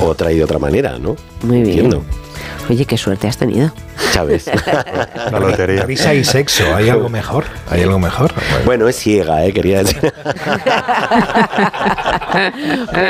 otra y de otra manera, ¿no? Muy bien. Entiendo. Oye, qué suerte has tenido. Chávez. La lotería. Risa y sexo, ¿hay algo mejor? ¿Hay algo mejor? Bueno, es ciega, quería decir.